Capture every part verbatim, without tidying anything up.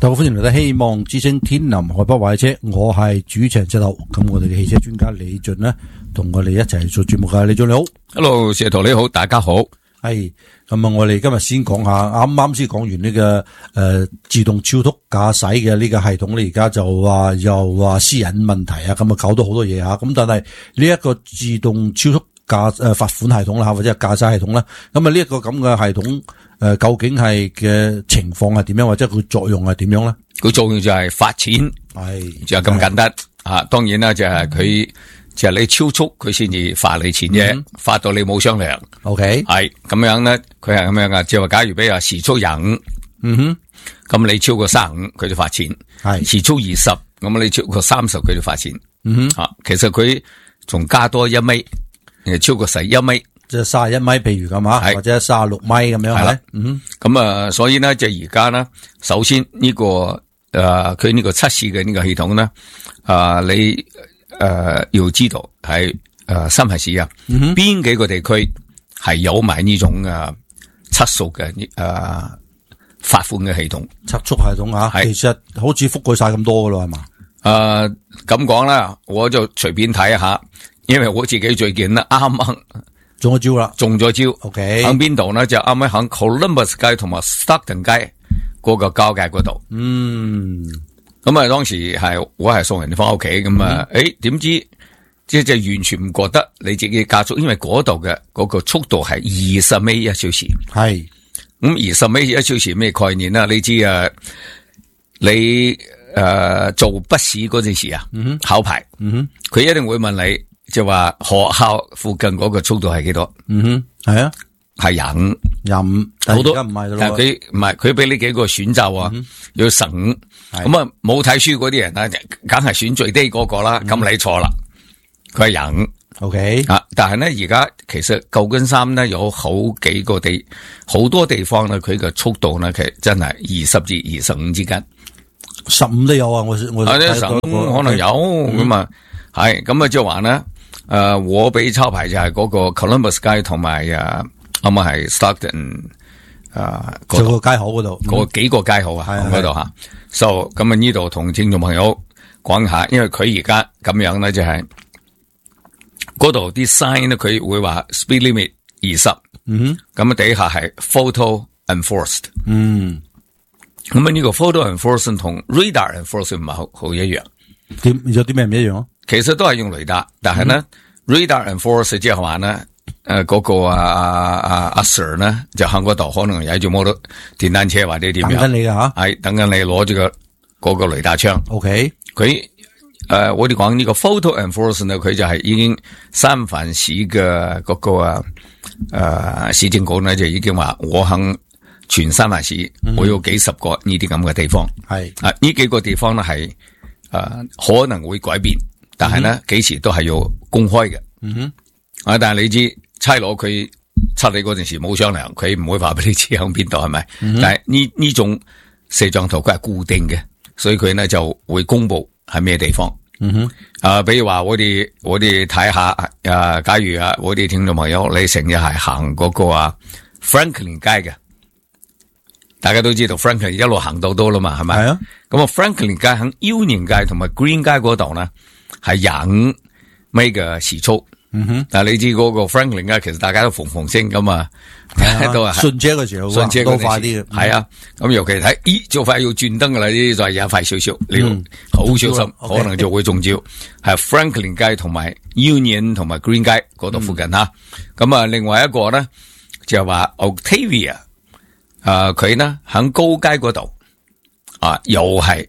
大家好，歡迎嚟到希望之聲天南海北壞車，我係主持人謝頭。咁我哋嘅汽車專家李俊呢，同我哋一齊做節目嘅。李俊你好。 Hello， 謝頭你好，大家好。 係咁啊，我哋今日先講下，啱啱先講完呢、這個誒、呃、自動超速駕駛嘅呢個系統咧，而家就話又話私隱問題啊，咁啊搞到好多嘢吓。咁但係呢一個自動超速駕誒罰款系統啦，或者係駕駛系統啦，咁啊呢一個咁嘅系統誒、呃，究竟係嘅情況係點樣，或者佢作用係點樣咧？ 佢作用就係罰錢，係就咁簡單啊。當然啦，就係佢就係你超速，佢先至罰你錢啫，罰、嗯、到你冇商量。OK， 係咁樣咧，佢係咁樣噶。即係話，假如比如話時速廿五，嗯哼，咁你超過三十五，佢就罰錢。係時速二十，咁你超過三十，佢就罰錢。嗯哼，啊，其實佢仲加多一米。誒，超過十一米， 即係三十一米，譬如咁啊，或者三十六米咁樣係。嗯， 咁啊，所以咧，就而家咧，首先呢、這個誒，佢、呃、呢個測試嘅呢個系統咧，啊、呃，你誒、呃、要知道係誒新北市啊，邊、嗯、幾個地區係有埋呢種誒測速嘅誒罰款嘅系統， 測速系統啊，其實好似覆蓋晒咁多噶咯，係嘛？ 誒，咁講啦，我就隨便睇下。因為我自己最近咧啱啱中咗招啦， 中咗招。 OK， 喺邊度咧？就啱啱喺 Columbus 街同埋 Stockton 街嗰個交界嗰度。嗯，咁啊，當時係我係送人哋翻屋企咁啊，誒、嗯，點知即係就完全唔覺得你自己加速，因為嗰度嘅嗰個速度係二十米一小時。係咁二十米一小時咩概念啦？你知啊，你誒、呃、做筆試嗰陣時啊，嗯、考牌，佢、嗯、一定會問你。就話學校附近嗰個速度係幾多？嗯哼，係啊，係廿五，廿五，好多。而家唔係噶咯，但係佢唔係，佢俾你幾個選擇啊，嗯、要十五。咁啊，冇睇書嗰啲人啊，梗係選最低嗰個啦。咁、嗯、你錯啦，佢係廿五。OK 啊，但係咧而家其實舊金山咧有好幾個地，好多地方咧佢嘅速度咧其實真係二十至二十五之間，十五都有啊。我我睇到可能有咁啊，係咁啊，即係話咧。誒、呃，我俾抄牌就係嗰個 Columbus 街同埋誒，啱啱係 Stockton 誒，嗰個街口嗰度，嗰幾個街口啊，嗰度吓。So 咁啊，呢度同聽眾朋友講下，因為佢而家咁樣咧，就係嗰度啲 sign 咧，佢會話 speed limit 二十，嗯，咁啊底下係 photo enforced，嗯，咁啊呢個 photo enforced 同 radar enforced 唔係好好一樣，點有啲咩唔一樣啊？其實都係用雷達，但係咧、嗯、radar enforce 即係話咧，誒、呃、嗰、那個啊啊阿 Sir 咧就喺嗰度，可能有住摩托電單車或者點樣，等緊你噶吓，係等緊你攞住個嗰個雷達槍。OK，佢誒、呃、我哋講呢個 photo enforce 咧，佢就係已經三藩市嘅嗰個啊誒、呃、市政局咧就已經話，我肯全三藩市、嗯、我有幾十個呢啲咁嘅地方，係啊呢幾個地方咧係誒可能會改變。但係咧，幾、嗯、時都係要公開嘅。嗯哼，啊，但係你知差佬佢測你嗰陣時冇商量，佢唔會話俾你知響邊度係咪？但係呢呢種攝像頭佢係固定嘅，所以佢咧就會公布喺咩地方。嗯哼，啊，比如話我哋我哋睇下啊，假如啊，我哋聽眾朋友你成日係行嗰個啊 Franklin 街嘅，大家都知道 Franklin 一路行到多啦嘛，係咪？係啊。咁啊 Franklin 街喺 Union 街同埋 Green 街嗰度咧。係廿五米嘅時速，嗯哼，但係你知嗰個 Franklin 咧，其實大家都逢逢聲噶嘛，都係順車嘅時候，順車都快啲嘅，係啊，咁尤其睇，咦，就快要轉燈噶啦，呢就係有快少少，你要好小心，可能就會中招。係 Franklin 街同埋 Union 同埋 Green 街嗰度附近吓，咁啊，另外一個咧就係話 Octavia，誒，佢呢喺高街嗰度，啊，又係。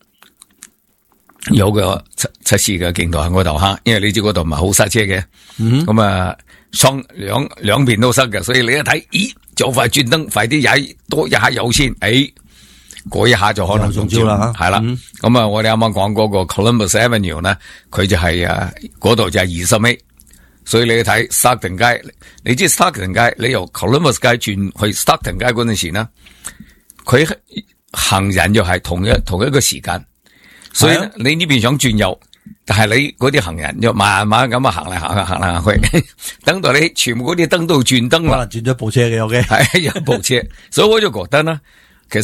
有個測測試嘅鏡頭喺嗰度吓，因為你知嗰度唔係好塞車嘅，咁、嗯、啊雙兩兩邊都塞嘅，所以你一睇，咦，就快轉燈，快啲踩多一下油先，誒、哎，嗰一下就可能中招啦，係啦，咁、嗯、啊，我哋啱啱講嗰個 Columbus Avenue 咧，佢就係啊嗰度就係二十米，所以你去睇 Stockton 街，你知 Stockton 街，你由 Columbus 街轉去 Stockton 街嗰陣時呢，佢行人又係同一同一個時間。所以你呢邊想轉右，但係你嗰啲行人又慢慢咁啊行嚟行去行嚟行去，等到你全部嗰啲燈都轉燈啦，可能轉咗部車嘅，有嘅係有部車，所以我就覺得呢，其實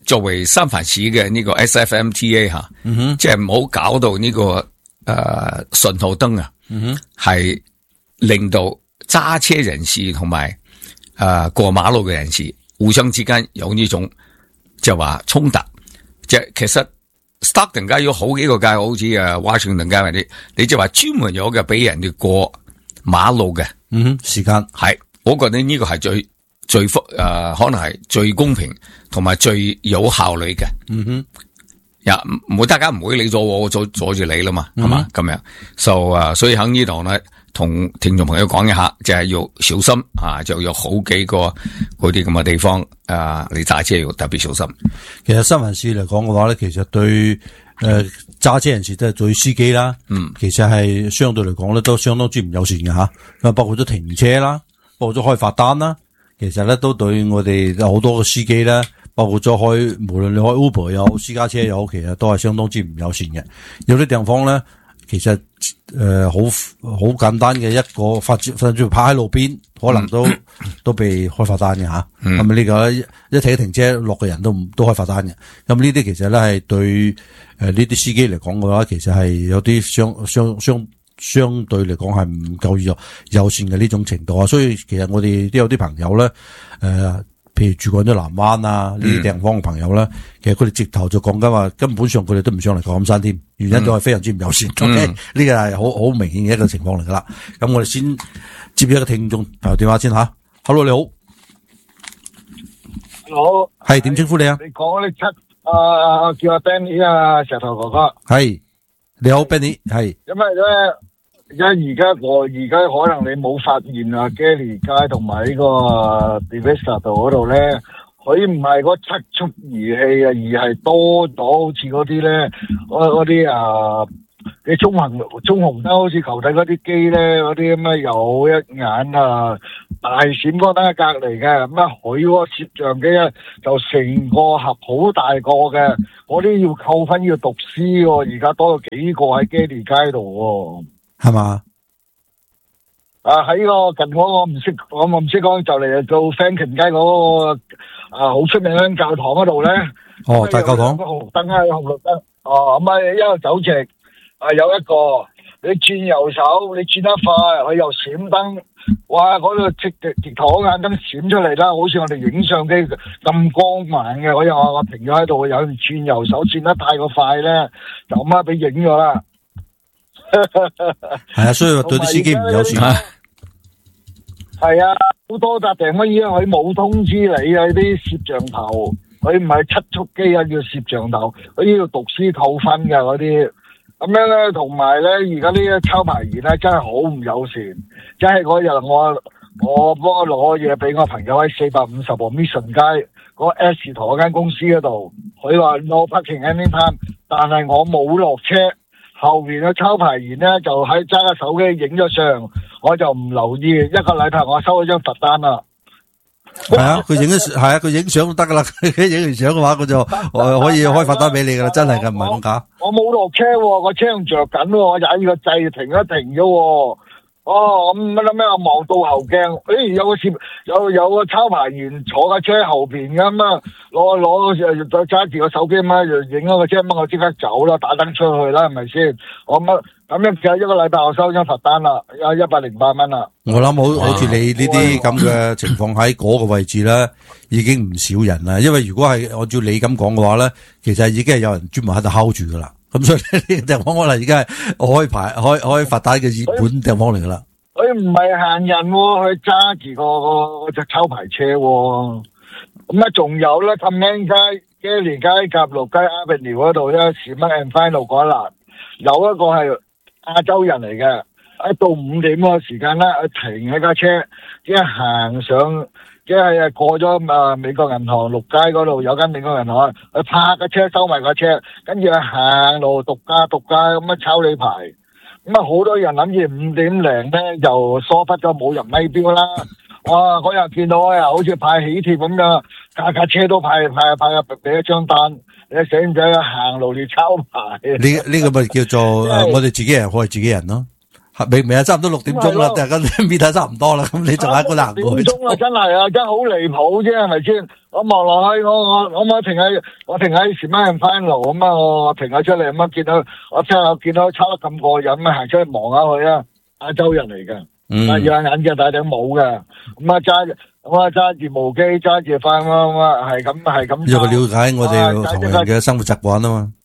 作為三藩市嘅呢個 S F M T A 吓， 嗯哼， 即係唔好搞到呢、這個誒信號燈啊， 嗯哼， 係令到揸車人士同埋誒過馬路嘅人士互相之間有呢種就話衝突。即係其實 Stockton 街有好幾個街，好似誒 Washington 街嗰啲，你就話專門有嘅俾人哋過馬路嘅， 嗯哼，時間係，我覺得呢個係最最誒、呃，可能係最公平同埋最有效率嘅。 嗯哼， 呀，唔會大家唔會理咗我阻阻住你啦嘛，係嘛咁樣。so 誒，所以喺呢度咧，同聽眾朋友講一下，就係、是、要小心啊，就有好幾個嗰啲咁嘅地方啊，你揸車要特別小心。 其實三藩市嚟講嘅話咧，其實對誒揸車人士即係對司機啦，嗯，其實係相對嚟講咧都相當之唔友善嘅吓，咁包括咗停車啦，包括咗開罰單啦，其實咧都對我哋好多嘅司機咧，包括咗開無論你開 Uber 又好私家車又好，其實都係相當之唔友善嘅。有啲地方咧，其實誒好好簡單嘅一個發甚至泊喺路邊，可能都、嗯、都被開罰單嘅吓。咁啊呢個一睇停車落嘅人都唔都開罰單嘅。咁呢啲其實咧係對誒呢啲司機嚟講嘅話，其實係有啲相相相相對嚟講係唔夠友友善嘅呢種程度啊。所以其實我哋都有啲朋友咧誒。呃譬如住過咗南灣啊呢啲地方嘅朋友咧、嗯，其實佢哋直頭就講緊話，根本上佢哋都唔上嚟舊金山添，原因就係非常之唔友善。O K，呢個係好好明顯嘅一個情況嚟噶啦。咁我哋先接一個聽眾朋友電話先吓。Hello， 你好， 好， 係點稱呼你啊？ 你講你七啊，叫阿 Benny 啊，石頭哥哥。 係，你好 Benny， 係。 因為咧。而家而家我而家可能你冇發現啊 Gary 街同埋呢個 Bethesda 道嗰度咧，佢唔係嗰七速儀器啊，而係多咗好似嗰啲咧，嗰啲啊，你中紅中紅燈好似球體嗰啲機咧，嗰啲咩有一眼啊，大閃光燈喺隔籬嘅，咁啊佢嗰個攝像機咧就成個盒好大個嘅，嗰啲要扣分要讀 C 喎，而家多咗幾個喺 Gary 街度喎。 係嘛？ 啊喺個近嗰個我唔識，我我唔識講就嚟到 Franklin 街嗰、那個啊好出名嘅教堂嗰度咧。 哦，大教堂。 個紅燈啊，紅綠燈。哦，咁啊一路走直，啊有一個你轉右手，你轉得快，佢又閃燈，哇！嗰度直直直頭眼燈閃出嚟啦，好似我哋影相機咁光猛嘅。我又話我停咗喺度，有人轉右手轉得太過快咧，就咁啊俾影咗啦。 係啊，所以對啲司機唔友善啊。 係啊，好多笪地方依家佢冇通知你啊，啲攝像頭，佢唔係七速機啊，叫攝像頭，佢要讀書扣分嘅嗰啲。咁樣咧，同埋咧，而家呢啲抄牌員咧真係好唔友善。即係嗰日我我幫我攞嘢俾我朋友喺四百五十號 Mission 街嗰個 S 台嗰間公司嗰度，佢話 no parking anytime，但係我冇落車。後邊嘅抄牌員咧就喺揸個手機影咗相，我就唔留意，一個禮拜我收咗張罰單啦。 係啊，佢影咗係啊，佢影相都得噶啦。佢影完相嘅話，佢就可以開罰單俾你噶啦，真係噶，唔係咁假。 我冇落車，個車仲着緊，我踩個掣停一停咗。哦，咁乜乜咩？我望到後鏡，誒、哎，有個攝有有個抄牌員坐架車後邊噶嘛，攞攞再揸住個手機嘛，就影咗個車，乜我即刻走啦，打燈出去啦，係咪先？我乜咁樣就一個禮拜我收張罰單啦，有一百零八蚊啦。 我諗好好似你呢啲咁嘅情況喺嗰個位置咧，已經唔少人啦。因為如果係按照你咁講嘅話咧，其實已經係有人專門喺度睺住噶啦。咁所以呢個地方可能而家係開牌開開罰單嘅熱門地方嚟噶啦。 佢唔係限人，佢揸住個個隻抄牌車。咁啊，仲有咧，氹興街、Gary街、甲路街、Avenue 嗰度咧，士乜 and final 嗰一欄，有一個係亞洲人嚟嘅，喺到五點嗰個時間咧，佢停喺架車，即係行上。即係過咗啊美國銀行六街嗰度有間美國銀行，佢泊架車收埋架車，跟住佢行路獨家獨家咁樣抄你牌，咁啊好多人諗住五點零咧就疏忽咗冇人咪標啦，哇嗰日見到啊好似派喜帖咁樣，架架車都派派派俾一張單，你使唔使行路嚟抄牌？ 呢呢個咪叫做誒我哋自己人害自己人咯。 明明係差唔多六點鐘啦，大家搣得差唔多啦，咁你仲喺嗰度行過去？ 六點鐘啊，真係啊，真係好離譜啫，係咪先？我望落去，我我我我停喺我停喺前面翻路咁啊，我停咗出嚟咁啊，見到我真係見到抄得咁過癮啊，行出去望下佢啊，亞洲人嚟嘅， 嗯， 戴住眼鏡戴頂帽嘅，咁啊揸咁啊揸住毛機揸住翻咁啊，係咁係咁。 因為了解我哋唐人嘅生活習慣啊嘛。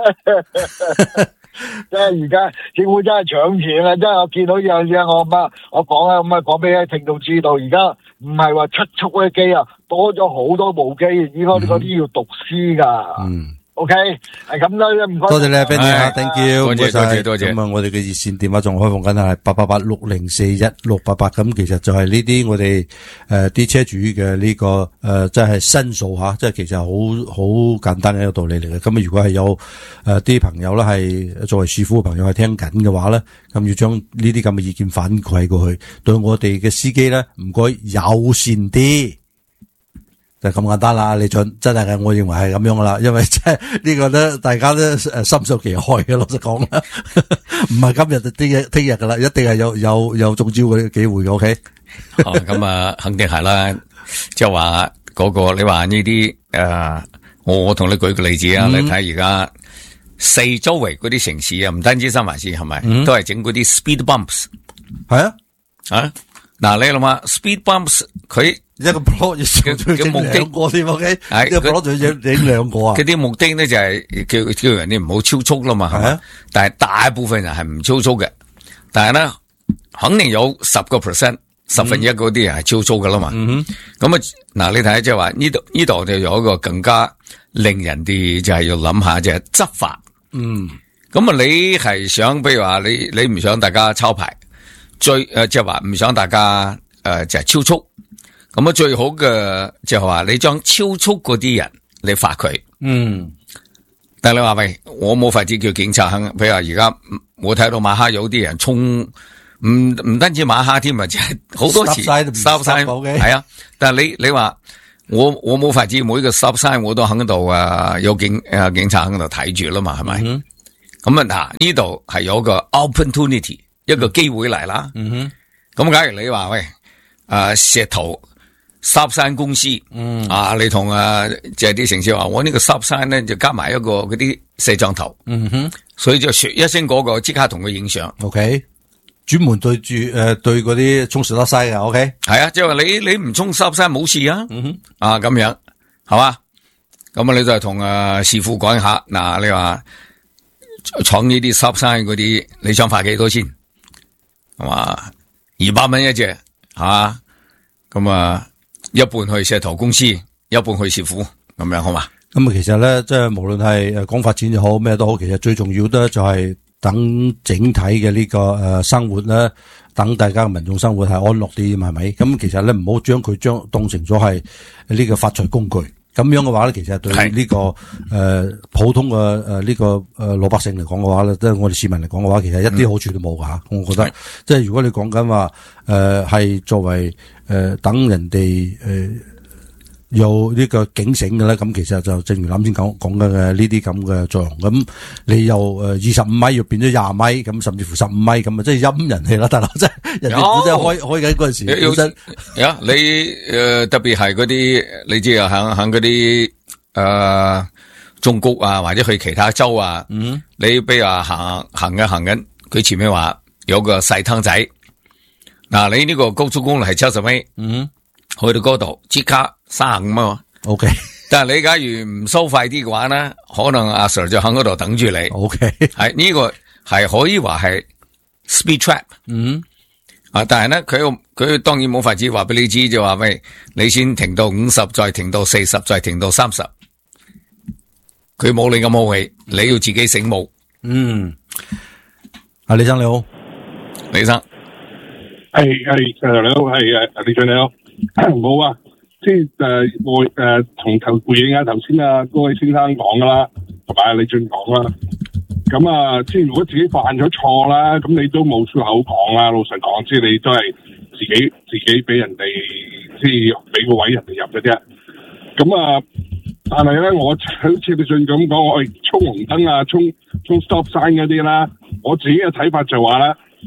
即係而家政府真係搶錢啦！真係我見到有嘢，我媽我講啊，咁啊講俾啲聽眾知道，而家唔係話七速嗰啲機啊，多咗好多部機，而家嗰啲要讀書噶。嗯。O K， 係咁啦，唔該。 多謝你啊 ，Benny 啊 ，thank you， 多謝多謝多謝。 咁啊，我哋嘅熱線電話仲開放緊係八八八六零四一六八八，咁其實就係呢啲我哋誒啲車主嘅呢個誒，即係申訴吓，即係其實好好簡單嘅一個道理嚟嘅。咁啊，如果係有誒啲朋友咧係作為市府嘅朋友係聽緊嘅話咧，咁要將呢啲咁嘅意見反饋過去，對我哋嘅司機咧唔該友善啲。就咁簡單啦，李俊真係嘅，我認為係咁樣噶啦，因為即係呢個咧，大家都誒深受其害嘅，老實講啦，唔係今日就聽日聽日噶啦，一定係有有有中招嘅機會嘅 ，OK？ 哦，咁啊，肯定係啦，即係話嗰個你話呢啲誒，我我同你舉個例子啊，嗯、你睇而家四周圍嗰啲城市啊，唔單止三藩市係咪，嗯、都係整嗰啲 speed bumps， 係啊，啊，嗱你諗下 speed bumps 佢。 一個 plot 要整兩個添 ，OK？ 係一個 plot 仲要整兩個啊！ 佢啲目的咧就係叫叫人哋唔好超速啦嘛，係咪？但係大部分人係唔超速嘅，但係咧肯定有十個 percent 十分一嗰啲人係超速噶啦嘛。咁啊嗱，你睇下即係話呢度呢度就有一個更加令人哋就係要諗下就係執法。嗯，咁啊你係想，譬如話你你唔想大家抄牌，最誒即係話唔想大家誒就係超速。咁啊，最好嘅就係話你將超速嗰啲人你罰佢，嗯，但係你話喂，我冇法子叫警察肯，譬如話而家我睇到馬哈有啲人衝，唔唔單止馬哈添啊，即係好多次 stop sign，係啊，但係你你話我我冇法子每個 stop sign 我都喺度啊，有警誒警察喺度睇住啦嘛，係咪？咁啊嗱，呢度係有個 opportunity 一個機會嚟啦，嗯哼，咁假如你話喂誒石頭。stop sign 公司，嗯啊，你同啊即係啲城市話，我呢個 stop sign 咧就加埋一個嗰啲攝像頭，嗯哼，所以就說一聲嗰個即刻同佢影相 ，OK， 專門對住誒、呃、對嗰啲衝 stop sign 嘅 ，OK， 係啊，即係話你你唔衝 stop sign 冇事啊，嗯哼，啊咁樣係嘛，咁啊你就係同啊師傅講下，嗱、啊、你話闖呢啲 stop sign 嗰啲，你想罰幾多先？係嘛，二百蚊一隻，係嘛，咁啊。一半去石頭公司，一半去師傅，咁樣好嘛？ 咁啊，其實咧，即係無論係誒講發展又好，咩都好，其實最重要咧就係等整體嘅呢個誒生活咧，等大家嘅民眾生活係安樂啲，係咪？咁其實咧唔好將佢將當成咗係呢個發財工具，咁樣嘅話咧，其實對呢、這個誒、呃、普通嘅誒呢個誒老百姓嚟講嘅話咧，即係我哋市民嚟講嘅話，其實一啲好處都冇噶吓。我覺得，即係如果你講緊話誒係作為誒、呃、等人哋誒。呃有呢個警醒嘅咧，咁其實就正如啱先講講嘅呢啲咁嘅作用。咁你又誒二十五米要變咗廿米，咁甚至乎十五米咁啊，即係陰人氣啦，大佬，即係人哋真係開開緊嗰陣時，本身呀，你誒特別係嗰啲，你知啊，響響嗰啲誒中谷啊，或者去其他州啊，嗯，你比如話行行緊行緊，佢前面話有個細坑仔，嗱，你呢個高速公路係七十米，嗯。去到嗰度即刻三十五啊 ，OK。 但係你假如唔收快啲嘅話咧，可能阿 Sir 就喺嗰度等住你，OK。係呢個係可以話係 speed trap，嗯。啊，但係咧佢佢當然冇法子話俾你知，就話喂，你先停到五十，再停到四十，再停到三十。佢冇你咁好氣，你要自己醒目。 嗯。阿李生你好， 李生， 係係誒你好，係誒李俊你好。冇啊，即係誒我誒從頭回應下頭先啊嗰位先生講噶啦，同埋阿李俊講啦。咁啊，即係如果自己犯咗錯啦，咁你都冇出口講啦。老實講，即係你都係自己自己俾人哋即係俾個位人哋入嘅啫。咁啊，但係咧，我好似李俊咁講，我係衝紅燈啊，衝衝 stop sign 嗰啲啦。我自己嘅睇法就話啦，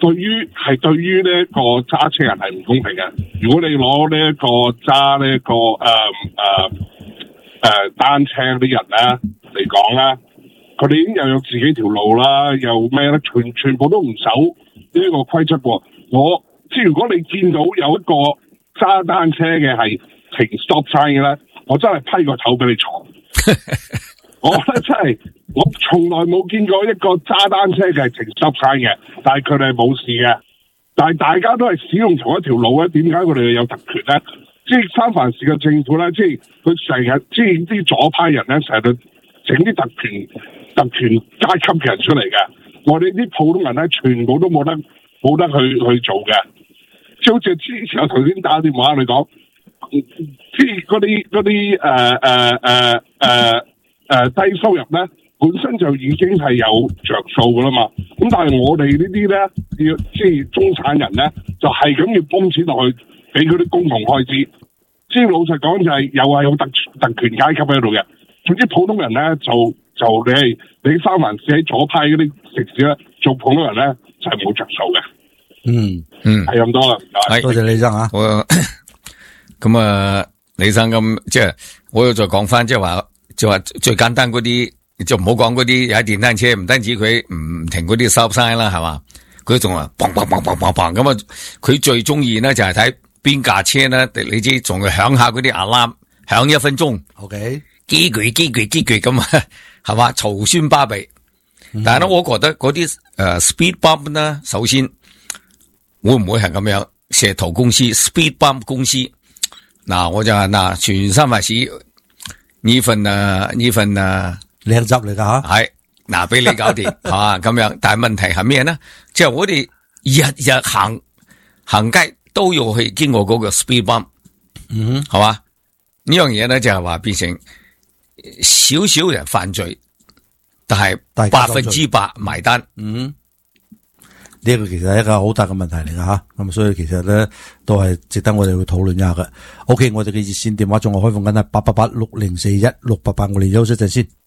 對於係對於呢一個揸車人係唔公平嘅。如果你攞呢一個揸呢一個誒誒誒單車啲人咧嚟講咧，佢哋已經又有自己條路啦，又咩咧，全全部都唔守呢一個規則喎。我即係如果你見到有一個揸單車嘅係停 stop sign 嘅咧，我真係批個頭俾你坐。我覺得真係，我從來冇見過一個揸單車嘅係停 stop sign 嘅，但係佢哋係冇事嘅。但係大家都係使用同一條路咧，點解佢哋有特權咧？即係三藩市嘅政府咧，即係佢成日即係啲左派人咧，成日都整啲特權特權階級嘅人出嚟嘅。我哋啲普通人咧，全部都冇得冇得去去做嘅。即係好似之前我頭先打電話你講，即係嗰啲嗰啲誒誒誒誒誒低收入咧，本身就已經係有着數噶啦嘛。咁但係我哋呢啲咧，要即係中產人咧，就係咁要泵錢落去俾嗰啲公共開支。即係老實講就係又係有特特權階級喺度嘅。總之普通人咧就就你係你三藩市喺左派嗰啲城市咧，做普通人咧就係冇着數嘅。 嗯嗯， 係咁多啦， 係多謝李生啊。 我咁啊，李生咁即係，我又再講翻，即係話，就話最簡單嗰啲，就唔好講嗰啲踩電單車，唔單止佢唔停嗰啲 stop sign 啦，係嘛，佢仲話砰砰砰砰砰砰咁啊，佢最中意咧就係睇邊架車咧，你知仲要響下嗰啲 alarm，響一分鐘 ，OK， 幾句幾句幾句咁啊，係嘛，嘈喧巴閉。但係咧，我覺得嗰啲誒 speed bump 咧，首先會唔會係咁樣？蛇頭公司 speed bump 公司。嗱，我就話嗱，全三藩市呢份啊呢份啊靚汁嚟噶吓， 係嗱俾你搞掂係嘛咁樣，但係問題係咩咧？即係我哋日日行行街都要去經過嗰個 speed bump， 嗯， 係嘛？呢樣嘢咧就係話變成少少人犯罪，但係百分之百埋單， 嗯。呢個其實係一個好大嘅問題嚟噶吓，咁所以其實咧都係值得我哋去討論一下嘅。OK，我哋嘅熱線電話仲係開放緊係八八八六零四一六八八，我哋休息陣先。